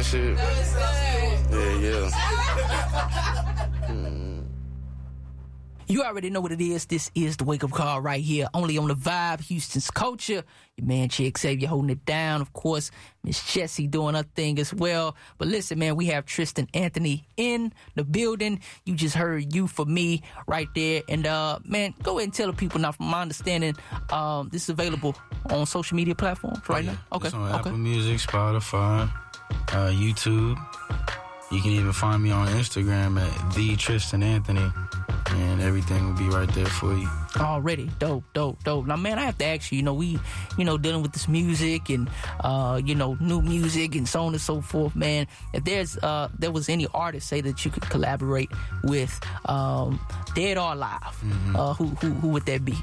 shit. Yeah. You already know what it is. This is the Wake Up Call right here, only on The Vibe, Houston's culture. Your man, Chick Xavier, holding it down. Of course, Miss Jessie doing her thing as well. But listen, man, we have Tristan Anthony in the building. You just heard You For Me right there. And, man, go ahead and tell the people now, from my understanding, this is available on social media platforms right now? Okay. It's on Apple Music, Spotify, YouTube. You can even find me on Instagram at The Tristan Anthony. And everything will be right there for you. Already. Dope. Now, man, I have to ask you, we, dealing with this music and, new music and so on and so forth, man. If there was any artist, say, that you could collaborate with, dead or alive, who would that be?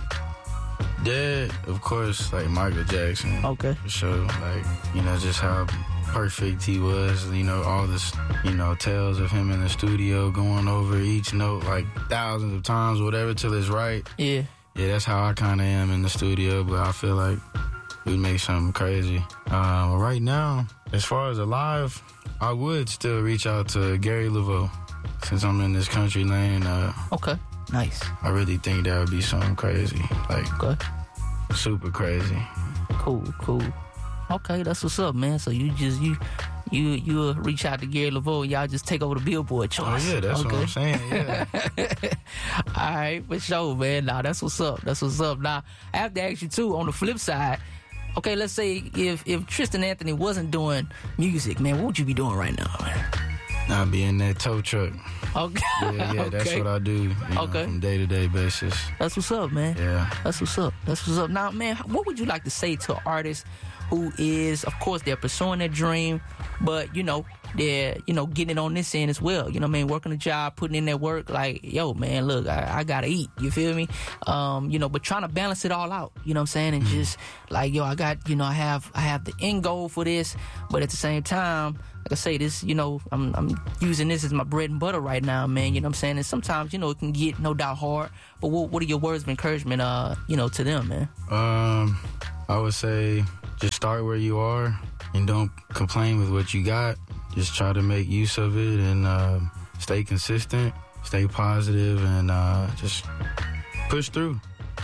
Dead, of course, like Michael Jackson. Okay. For sure. Like, just how perfect he was, all this, tales of him in the studio going over each note like thousands of times, whatever, till it's right. Yeah, that's how I kind of am in the studio, but I feel like we'd make something crazy. Right now, as far as alive, I would still reach out to Gary LaVoe, since I'm in this country lane. Okay, nice. I really think that would be something crazy, like super crazy. Cool. Okay, that's what's up, man. So you reach out to Gary LaVoe, y'all just take over the Billboard charts. Oh yeah, that's what I'm saying. Yeah. All right, for sure, man. Nah, that's what's up. Now, I have to ask you too, on the flip side, okay, let's say if Tristan Anthony wasn't doing music, man, what would you be doing right now, man? I'd be in that tow truck. Okay. Yeah, that's what I do. From day-to-day basis. That's what's up, man. Yeah. That's what's up. Now, man, what would you like to say to an artist who is, of course, they're pursuing their dream, but, they're, getting it on this end as well. Working a job, putting in their work, like, yo, man, look, I gotta eat, you feel me? But trying to balance it all out, you know what I'm saying? And just like, yo, I got, I have the end goal for this, but at the same time, like I say, this, I'm using this as my bread and butter right now, man, you know what I'm saying? And sometimes, it can get, no doubt, hard, but what are your words of encouragement, to them, man? I would say, just start where you are and don't complain with what you got. Just try to make use of it and stay consistent, stay positive, and just push through.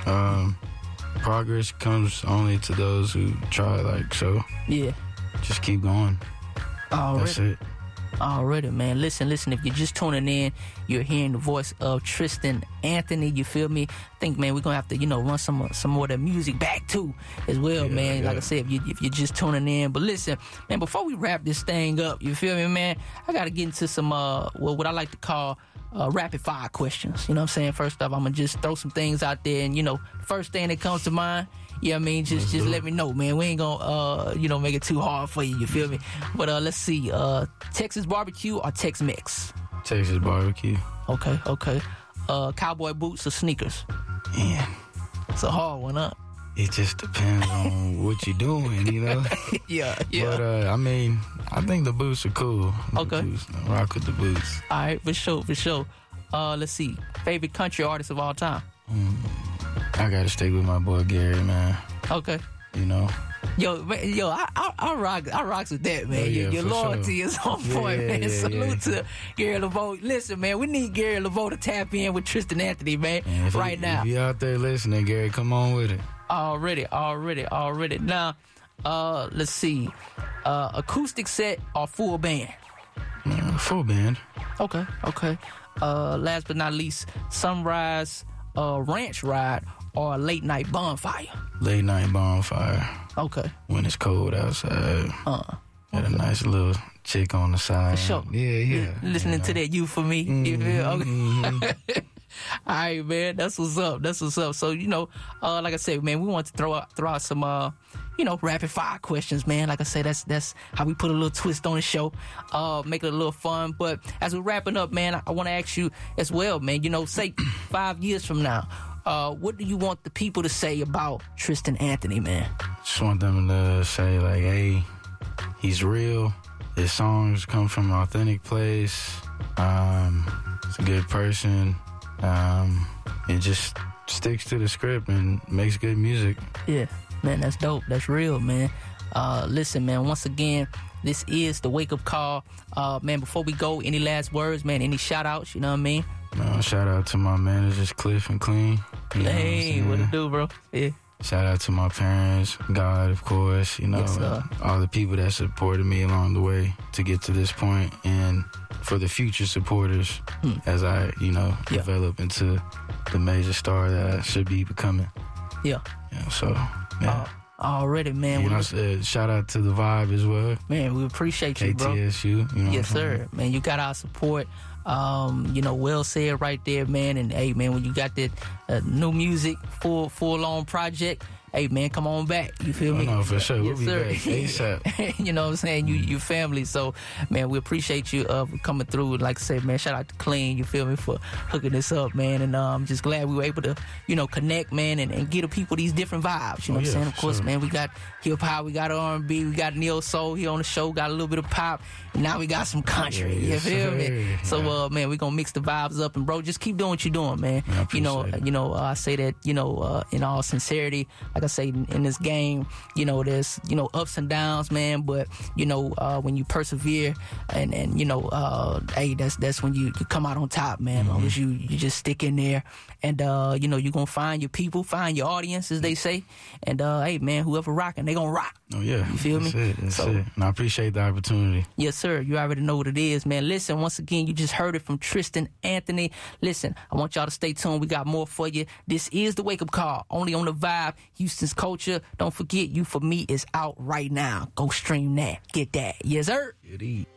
Progress comes only to those who try, so. Yeah. Just keep going. That's it. Already, man. Listen, if you're just tuning in, you're hearing the voice of Tristan Anthony, you feel me? I think, man, we're gonna have to, run some more of the music back too as well, man. Like I said, if you're just tuning in. But listen, man, before we wrap this thing up, you feel me, man, I gotta get into some what I like to call rapid fire questions. You know what I'm saying? First off, I'm gonna just throw some things out there, and first thing that comes to mind, just let me know, man. We ain't gonna make it too hard for you feel me? But let's see, Texas barbecue or Tex-Mex? Texas barbecue. Okay. Cowboy boots or sneakers? Man, it's a hard one, huh? It just depends on what you're doing, Yeah. But I think the boots are cool. Okay. Rock with the boots. All right, for sure. Let's see, favorite country artist of all time? I gotta stick with my boy Gary, man. Okay. Yo, I rocks with that, man. Your loyalty is on point, man. Salute to Gary LaVoe. Listen, man, we need Gary LaVoe to tap in with Tristan Anthony, man, right now. If you out there listening, Gary, come on with it. Already. Now, let's see, acoustic set or full band? Full band. Okay. Last but not least, sunrise, ranch ride or a late night bonfire? Late night bonfire. Okay. When it's cold outside. Got a nice little chick on the side. For sure. Yeah. Listening to that You For Me. You feel? Okay. All right, man. That's what's up. So, like I said, man, we want to throw out some, rapid fire questions, man. Like I said, that's how we put a little twist on the show, make it a little fun. But as we're wrapping up, man, I want to ask you as well, man, say 5 years from now, what do you want the people to say about Tristan Anthony, man? Just want them to say, like, hey, he's real. His songs come from an authentic place. He's a good person. And just sticks to the script and makes good music. Yeah, man, that's dope. That's real, man. Listen, man, once again, this is the Wake Up Call. Man, before we go, any last words, man? Any shout-outs, you know what I mean? Shout out to my managers, Cliff and Clean. Hey, what it do, bro? Yeah. Shout out to my parents, God, of course, you know, yes, all the people that supported me along the way to get to this point, and for the future supporters as I, you know, develop into the major star that I should be becoming. Yeah. So, yeah. Already, man. You know, shout out to the Vibe as well. Man, we appreciate you, bro. KTSU. You know yes, sir. Man, you got our support. You know, well said right there, man. And hey, man, when you got that new music, full on project, hey, man, come on back. You feel me? No, for sure. Yes, we'll be back ASAP. You know what I'm saying? You family. So, man, we appreciate you coming through. Like I said, man, shout out to Clean, you feel me, for hooking this up, man. And I'm just glad we were able to, you know, connect, man, and get the people these different vibes. You know what I'm saying? Of course, man, we got hip-hop, we got R&B, we got neo-soul here on the show, got a little bit of pop, and now we got some country. You feel me? So, man, we gonna mix the vibes up. And, bro, just keep doing what you're doing, man. You know, I say that, you know, in all sincerity, like I say, in this game, you know, there's, you know, ups and downs, man, but, you know, when you persevere and you know, hey, that's when you come out on top, man. As long as you just stick in there, and you know, you're gonna find your people, find your audience, as they say, and hey, man, whoever rocking, they gonna rock. Oh yeah, you feel me? That's it. And I appreciate the opportunity. Yes, sir. You already know what it is, man. Listen, once again, you just heard it from Tristan Anthony. Listen, I want y'all to stay tuned. We got more for you. This is the Wake Up Call, only on the Vibe, Houston's Culture. Don't forget, You For Me is out right now. Go stream that. Get that. Yes, sir. Good eat.